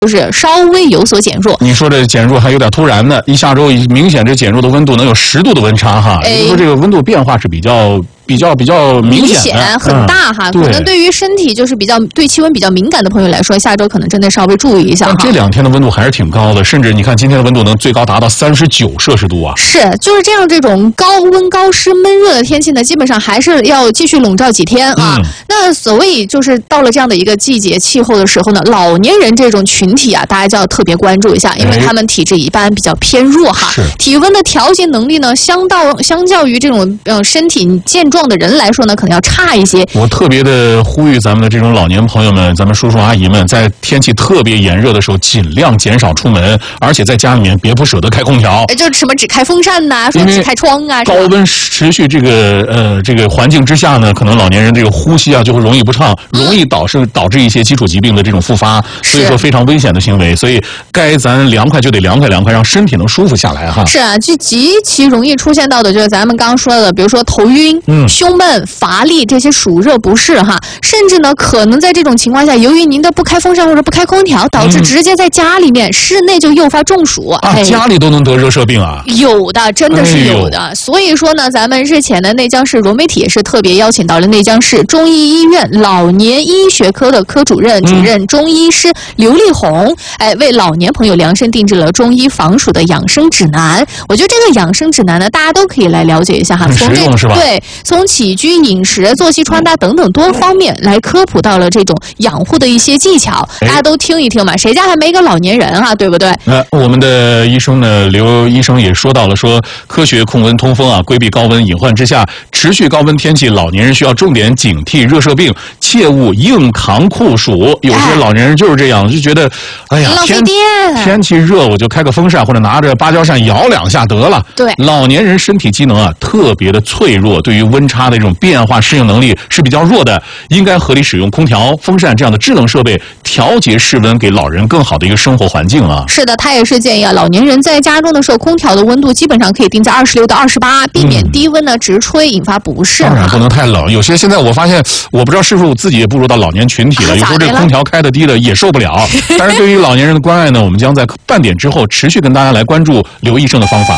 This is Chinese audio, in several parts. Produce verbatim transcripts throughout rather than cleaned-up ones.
就是稍微有所减弱。 你说这减弱还有点突然的，一下周明显这减弱的温度能有十度的温差哈，也就是说这个温度变化是比较。比较比较明显， 明显很大哈、嗯，可能对于身体就是比较对气温比较敏感的朋友来说，下周可能真的稍微注意一下哈。 这两天的温度还是挺高的，甚至你看今天的温度能最高达到三十九摄氏度啊！ 是，就是这样，这种高温高湿闷热的天气呢，基本上还是要继续笼罩几天啊。嗯、那所谓就是到了这样的一个季节气候的时候呢，老年人这种群体啊，大家就要特别关注一下，因为他们体质一般比较偏弱哈，体温的调节能力呢，相到相较于这种呃身体健壮的人来说呢，可能要差一些。 我特别的呼吁咱们的这种老年朋友们，咱们叔叔阿姨们，在天气特别炎热的时候，尽量减少出门，而且在家里面别不舍得开空调， 就什么只开风扇呐、啊，说只开窗啊。 高温持续这个呃这个环境之下呢，可能老年人这个呼吸啊就会容易不畅，容易导致导致一些基础疾病的这种复发，所以说非常危险的行为。所以该咱凉快就得凉快凉快，让身体能舒服下来哈。 是啊，就极其容易出现到的就是咱们刚刚说的，比如说头晕、嗯、胸闷、乏力这些暑热不适哈，甚至呢可能在这种情况下，由于您的不开风扇或者不开空调，导致直接在家里面、嗯、室内就诱发中暑啊，哎、家里都能得热射病啊， 有的真的是有的。哎、所以说呢，咱们日前的内江市融媒体也是特别邀请到了内江市中医医院老年医学科的科主任、主任中医师刘丽红，哎，为老年朋友量身定制了中医防暑的养生指南。我觉得这个养生指南呢，大家都可以来了解一下哈， 从这是吧？ 对，从起居饮食、作息穿搭等等多方面来科普到了这种养护的一些技巧，大家都听一听嘛，谁家还没个老年人啊，对不对？ 那我们的医生呢，刘医生也说到了，说科学控温通风啊，规避高温隐患之下，持续高温天气，老年人需要重点警惕热射病，切勿硬扛酷暑。有些老年人就是这样，就觉得，哎呀，天天气热我就开个风扇或者拿着芭蕉扇摇两下得了。 对， 老年人身体机能啊特别的脆弱，对于温差的这种变化适应能力是比较弱的，应该合理使用空调、风扇这样的智能设备调节室温，给老人更好的一个生活环境啊。 是的，他也是建议啊，老年人在家中的时候，空调的温度基本上可以定在二十六到二十八，避免低温呢直吹引发不适。 当然不能太冷，有些现在我发现，我不知道是不是我自己也步入到老年群体了，啊、有时候这空调开的低的也受不了。但是对于老年人的关爱呢，我们将在半点之后持续跟大家来关注刘医生的方法。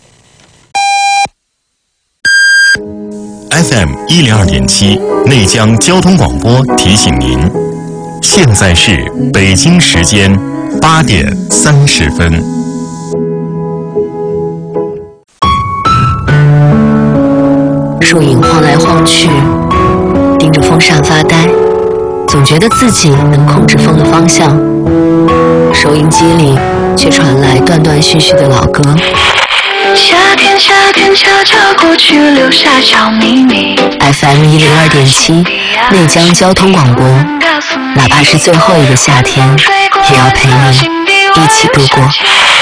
F M 一零二点七内江交通广播提醒您，现在是北京时间八点三十分。 树影晃来晃去，盯着风扇发呆，总觉得自己能控制风的方向。收音机里却传来断断续续的老歌。 夏天，夏天悄悄过去，留下小秘密。 F M 一零二点七，内江交通广播，哪怕是最后一个夏天，也要陪你一起度过。